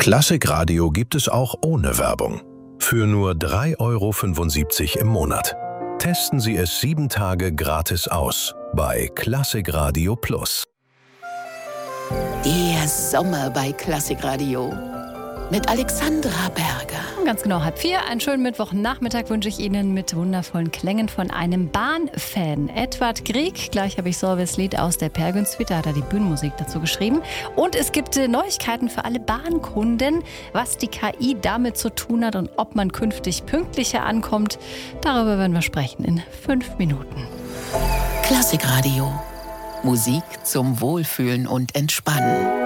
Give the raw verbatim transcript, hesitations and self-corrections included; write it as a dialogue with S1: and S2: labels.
S1: Klassikradio gibt es auch ohne Werbung. Für nur drei Euro fünfundsiebzig im Monat. Testen Sie es sieben Tage gratis aus bei Klassikradio Plus.
S2: Der Sommer bei Klassikradio mit Alexandra Berger.
S3: Ganz genau, halb vier. Einen schönen Mittwochnachmittag wünsche ich Ihnen mit wundervollen Klängen von einem Bahnfan. Edward Grieg, gleich habe ich Solveys Lied aus der Peer-Gynt-Suite, da hat er die Bühnenmusik dazu geschrieben. Und es gibt äh, Neuigkeiten für alle Bahnkunden, was die K I damit zu tun hat und ob man künftig pünktlicher ankommt. Darüber werden wir sprechen in fünf Minuten.
S2: Klassikradio. Musik zum Wohlfühlen und Entspannen.